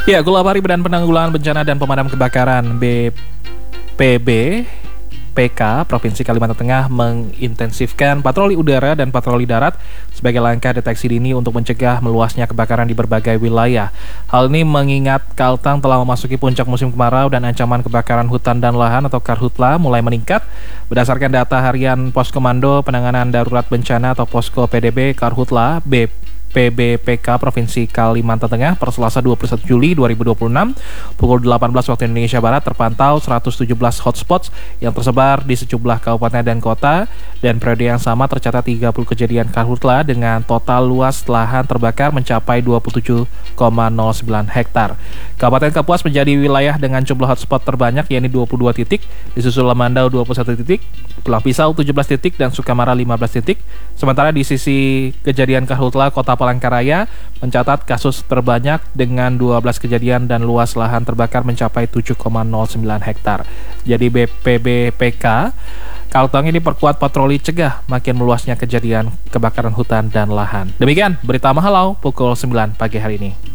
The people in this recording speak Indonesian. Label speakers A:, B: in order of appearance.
A: Ya, Gulabari Badan Penanggulangan Bencana dan Pemadam Kebakaran BPBPK Provinsi Kalimantan Tengah mengintensifkan patroli udara dan patroli darat sebagai langkah deteksi dini untuk mencegah meluasnya kebakaran di berbagai wilayah. Hal ini mengingat Kaltang telah memasuki puncak musim kemarau dan ancaman kebakaran hutan dan lahan atau Karhutla mulai meningkat. Berdasarkan data harian Poskomando Penanganan Darurat Bencana atau Posko PDB Karhutla PBPK Provinsi Kalimantan Tengah per Selasa 21 Juli 2026 pukul 18 waktu Indonesia Barat terpantau 117 hotspots yang tersebar di sejumlah kabupaten dan kota, dan periode yang sama tercatat 30 kejadian karhutla dengan total luas lahan terbakar mencapai 27,09 hektar. Kabupaten Kapuas menjadi wilayah dengan jumlah hotspot terbanyak yakni 22 titik, disusul Lamandau 21 titik, Pulang Pisau 17 titik dan Sukamara 15 titik. Sementara di sisi kejadian karhutla, Kota Palangkaraya mencatat kasus terbanyak dengan 12 kejadian dan luas lahan terbakar mencapai 7,09 hektar. Jadi BPBPK Kalteng ini perkuat patroli cegah makin meluasnya kejadian kebakaran hutan dan lahan. Demikian berita Mahalau pukul 9 pagi hari ini.